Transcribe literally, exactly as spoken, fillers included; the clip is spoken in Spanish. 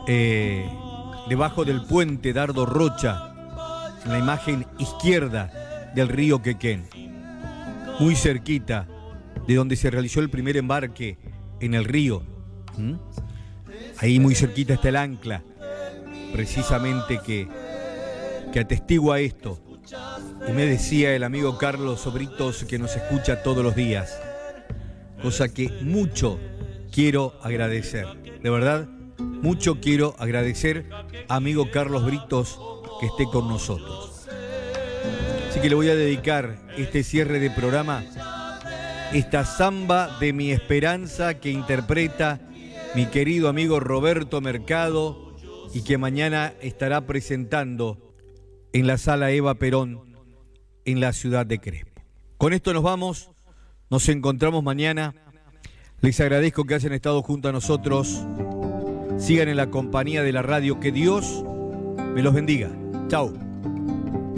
eh, debajo del puente Dardo Rocha, en la imagen izquierda del río Quequén, muy cerquita de donde se realizó el primer embarque en el río. ¿Mm? Ahí muy cerquita está el ancla, precisamente que, que atestigua esto. Y me decía el amigo Carlos Sobritos, que nos escucha todos los días, cosa que mucho quiero agradecer. De verdad, mucho quiero agradecer a amigo Carlos Britos que esté con nosotros. Así que le voy a dedicar este cierre de programa, esta samba de mi esperanza que interpreta mi querido amigo Roberto Mercado y que mañana estará presentando en la Sala Eva Perón en la ciudad de Crespo. Con esto nos vamos, nos encontramos mañana. Les agradezco que hayan estado junto a nosotros. Sigan en la compañía de la radio. Que Dios me los bendiga. Chau.